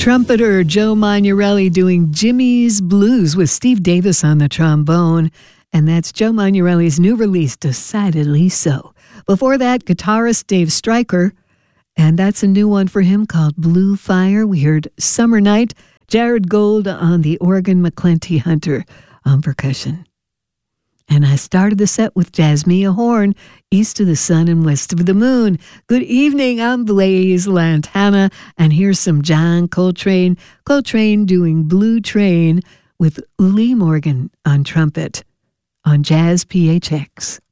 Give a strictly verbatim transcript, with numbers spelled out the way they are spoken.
Trumpeter Joe Magnarelli doing Jimmy's Blues with Steve Davis on the trombone. And that's Joe Magnarelli's new release, Decidedly So. Before that, guitarist Dave Stryker, and that's a new one for him called Blue Fire. We heard Summer Night, Jared Gold on the organ, McClenty Hunter on percussion. And I started the set with Jasmia Horn, East of the Sun and West of the Moon. Good evening, I'm Blaze Lantana, and here's some John Coltrane. Coltrane doing Blue Train with Lee Morgan on trumpet on Jazz P H X.